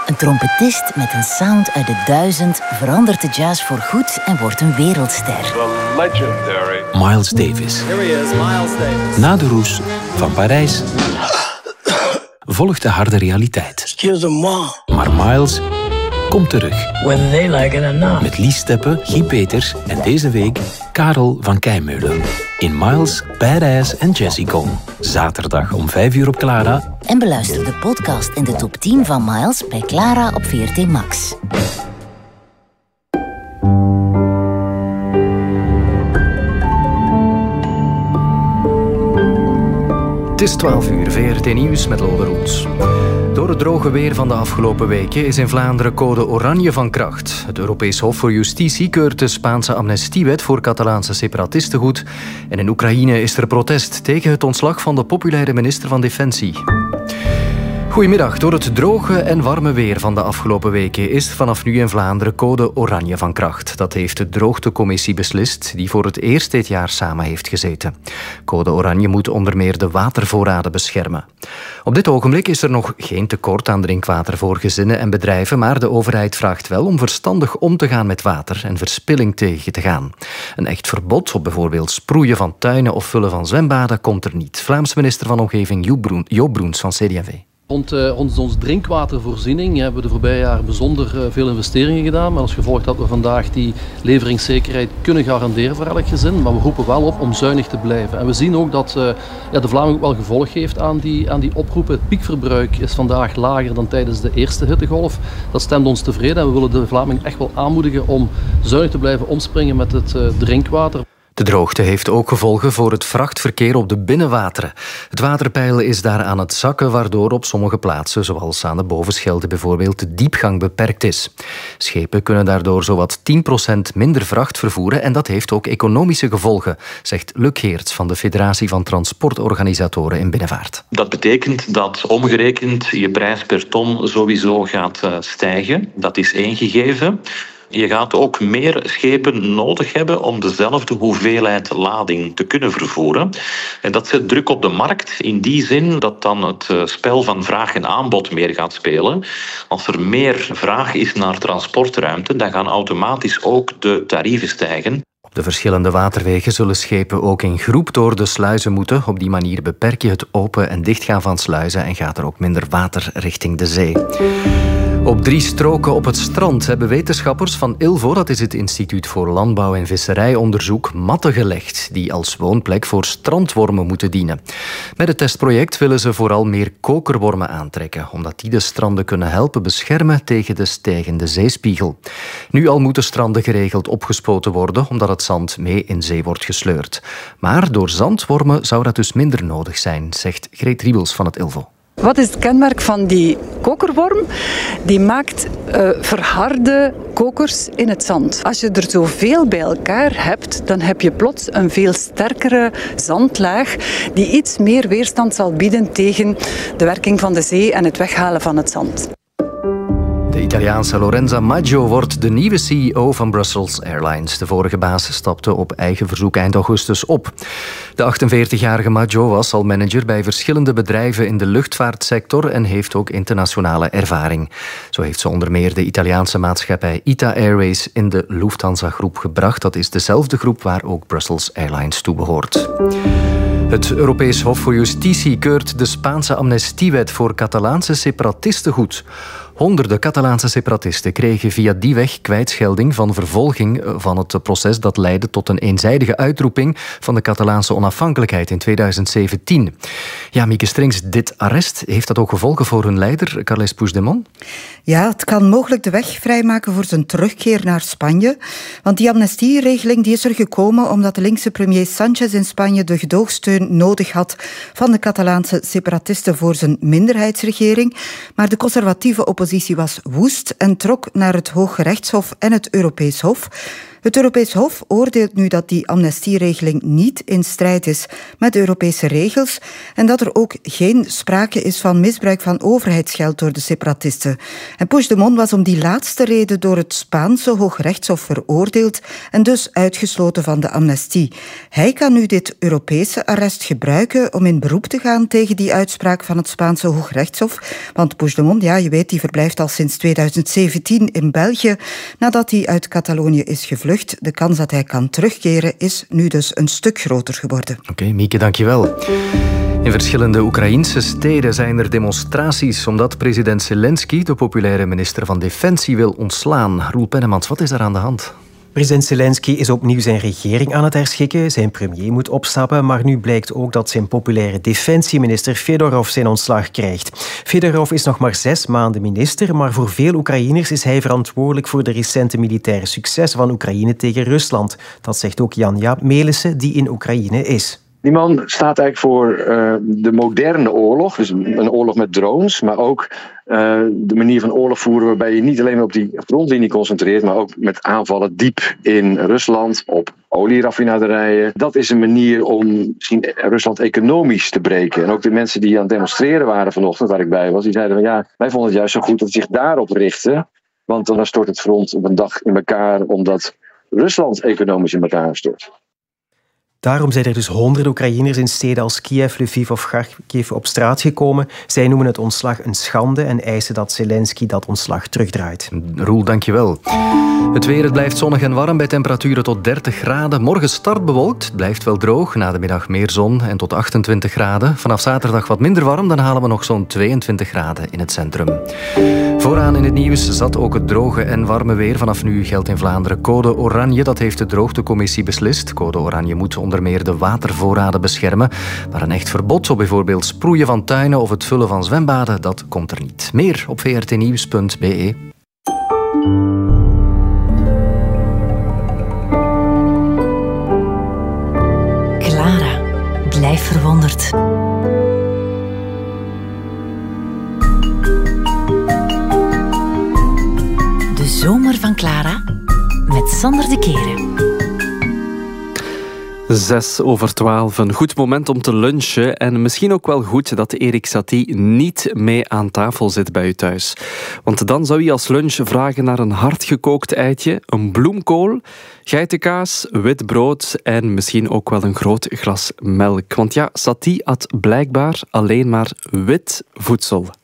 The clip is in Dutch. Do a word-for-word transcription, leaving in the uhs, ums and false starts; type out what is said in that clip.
Een trompetist met een sound uit de duizend verandert de jazz voorgoed en wordt een wereldster. The legendary Miles Davis. Here he is, Miles Davis. Na de roes van Parijs volgt de harde realiteit. Excuse-moi. Maar Miles komt terug. Whether they like it or not. Met Lies Steppe, Guy Peters en deze week Karel van Keimeulen. In Miles, Badass en Jessica. Zaterdag om vijf uur op Clara. En beluister de podcast in de top tien van Miles bij Clara op V R T Max. Het is twaalf uur, V R T Nieuws met Lode Roels. Door het droge weer van de afgelopen weken is in Vlaanderen code oranje van kracht. Het Europees Hof voor Justitie keurt de Spaanse amnestiewet voor Catalaanse separatisten goed. En in Oekraïne is er protest tegen het ontslag van de populaire minister van Defensie. Goedemiddag. Door het droge en warme weer van de afgelopen weken is vanaf nu in Vlaanderen code oranje van kracht. Dat heeft de droogtecommissie beslist, die voor het eerst dit jaar samen heeft gezeten. Code oranje moet onder meer de watervoorraden beschermen. Op dit ogenblik is er nog geen tekort aan drinkwater voor gezinnen en bedrijven, maar de overheid vraagt wel om verstandig om te gaan met water en verspilling tegen te gaan. Een echt verbod op bijvoorbeeld sproeien van tuinen of vullen van zwembaden komt er niet. Vlaams minister van Omgeving Joop Broens van C D en V. Rond, uh, rond onze drinkwatervoorziening hebben we de voorbije jaren bijzonder uh, veel investeringen gedaan. Maar als gevolg dat we vandaag die leveringszekerheid kunnen garanderen voor elk gezin. Maar we roepen wel op om zuinig te blijven. En we zien ook dat uh, ja, de Vlaming ook wel gevolg heeft aan die, aan die oproepen. Het piekverbruik is vandaag lager dan tijdens de eerste hittegolf. Dat stemt ons tevreden en we willen de Vlaming echt wel aanmoedigen om zuinig te blijven omspringen met het uh, drinkwater. De droogte heeft ook gevolgen voor het vrachtverkeer op de binnenwateren. Het waterpeil is daar aan het zakken, waardoor op sommige plaatsen, zoals aan de Bovenschelde bijvoorbeeld, de diepgang beperkt is. Schepen kunnen daardoor zowat tien procent minder vracht vervoeren en dat heeft ook economische gevolgen, zegt Luc Geerts van de Federatie van Transportorganisatoren in Binnenvaart. Dat betekent dat omgerekend je prijs per ton sowieso gaat stijgen. Dat is één gegeven. Je gaat ook meer schepen nodig hebben om dezelfde hoeveelheid lading te kunnen vervoeren. En dat zet druk op de markt in die zin dat dan het spel van vraag en aanbod meer gaat spelen. Als er meer vraag is naar transportruimte, dan gaan automatisch ook de tarieven stijgen. Op de verschillende waterwegen zullen schepen ook in groep door de sluizen moeten. Op die manier beperk je het open- en dichtgaan van sluizen en gaat er ook minder water richting de zee. Op drie stroken op het strand hebben wetenschappers van I L V O, dat is het Instituut voor Landbouw en Visserijonderzoek, matten gelegd die als woonplek voor strandwormen moeten dienen. Met het testproject willen ze vooral meer kokerwormen aantrekken, omdat die de stranden kunnen helpen beschermen tegen de stijgende zeespiegel. Nu al moeten stranden geregeld opgespoten worden, omdat het zand mee in zee wordt gesleurd. Maar door zandwormen zou dat dus minder nodig zijn, zegt Greet Riebels van het I L V O. Wat is het kenmerk van die kokerworm? Die maakt uh, verharde kokers in het zand. Als je er zoveel bij elkaar hebt, dan heb je plots een veel sterkere zandlaag die iets meer weerstand zal bieden tegen de werking van de zee en het weghalen van het zand. De Italiaanse Lorenza Maggio wordt de nieuwe C E O van Brussels Airlines. De vorige baas stapte op eigen verzoek eind augustus op. De achtenveertigjarige Maggio was al manager bij verschillende bedrijven in de luchtvaartsector en heeft ook internationale ervaring. Zo heeft ze onder meer de Italiaanse maatschappij ITA Airways in de Lufthansa-groep gebracht. Dat is dezelfde groep waar ook Brussels Airlines toe behoort. Het Europees Hof voor Justitie keurt de Spaanse amnestiewet voor Catalaanse separatisten goed. Honderden Catalaanse separatisten kregen via die weg kwijtschelding van vervolging van het proces dat leidde tot een eenzijdige uitroeping van de Catalaanse onafhankelijkheid in tweeduizend zeventien. Ja, Mieke Strings, dit arrest, heeft dat ook gevolgen voor hun leider, Carles Puigdemont? Ja, het kan mogelijk de weg vrijmaken voor zijn terugkeer naar Spanje. Want die amnestieregeling die is er gekomen omdat de linkse premier Sánchez in Spanje de gedoogsteun nodig had van de Catalaanse separatisten voor zijn minderheidsregering. Maar de conservatieve oppositie was woest en trok naar het Hooggerechtshof en het Europees Hof. Het Europees Hof oordeelt nu dat die amnestieregeling niet in strijd is met de Europese regels en dat er ook geen sprake is van misbruik van overheidsgeld door de separatisten. En Puigdemont was om die laatste reden door het Spaanse Hooggerechtshof veroordeeld en dus uitgesloten van de amnestie. Hij kan nu dit Europese arrest gebruiken om in beroep te gaan tegen die uitspraak van het Spaanse Hooggerechtshof. Want Puigdemont, ja, je weet, die verblijft al sinds tweeduizend zeventien in België nadat hij uit Catalonië is gevlucht. De kans dat hij kan terugkeren is nu dus een stuk groter geworden. Oké, okay, Mieke, dankjewel. In verschillende Oekraïnse steden zijn er demonstraties omdat president Zelensky de populaire minister van Defensie wil ontslaan. Roel Pennemans, wat is daar aan de hand? President Zelensky is opnieuw zijn regering aan het herschikken. Zijn premier moet opstappen, maar nu blijkt ook dat zijn populaire defensieminister Fedorov zijn ontslag krijgt. Fedorov is nog maar zes maanden minister, maar voor veel Oekraïners is hij verantwoordelijk voor de recente militaire successen van Oekraïne tegen Rusland. Dat zegt ook Jan-Jaap Melissen, die in Oekraïne is. Die man staat eigenlijk voor uh, de moderne oorlog, dus een oorlog met drones, maar ook uh, de manier van oorlog voeren waarbij je niet alleen op die frontlinie concentreert, maar ook met aanvallen diep in Rusland, op olieraffinaderijen. Dat is een manier om misschien Rusland economisch te breken. En ook de mensen die aan het demonstreren waren vanochtend, waar ik bij was, die zeiden van ja, wij vonden het juist zo goed dat ze zich daarop richten, want dan stort het front op een dag in elkaar, omdat Rusland economisch in elkaar stort. Daarom zijn er dus honderden Oekraïners in steden als Kiev, Lviv of Kharkiv op straat gekomen. Zij noemen het ontslag een schande en eisen dat Zelensky dat ontslag terugdraait. Roel, dankjewel. Het weer, het blijft zonnig en warm bij temperaturen tot dertig graden. Morgen start bewolkt, het blijft wel droog. Na de middag meer zon en tot achtentwintig graden. Vanaf zaterdag wat minder warm, dan halen we nog zo'n tweeëntwintig graden in het centrum. Vooraan in het nieuws zat ook het droge en warme weer. Vanaf nu geldt in Vlaanderen code oranje. Dat heeft de droogtecommissie beslist. Code oranje moet onder meer de watervoorraden beschermen. Maar een echt verbod op bijvoorbeeld sproeien van tuinen of het vullen van zwembaden, dat komt er niet. Meer op v r t nieuws punt b e. Clara, blijf verwonderd. De zomer van Clara met Sander de Keren. Zes over twaalf, een goed moment om te lunchen. En misschien ook wel goed dat Erik Satie niet mee aan tafel zit bij u thuis. Want dan zou hij als lunch vragen naar een hardgekookt eitje, een bloemkool, geitenkaas, wit brood en misschien ook wel een groot glas melk. Want ja, Satie at blijkbaar alleen maar wit voedsel.